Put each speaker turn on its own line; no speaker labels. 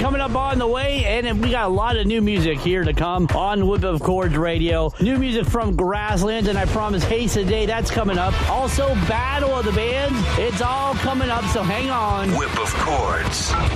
coming up on the way, and we got a lot of new music here to come on Whip of Chords Radio. New music from Grasslands, and I promise Haste a Day, that's coming up. Also, Battle of the Bands, it's all coming up, so hang on.
Whip of Chords.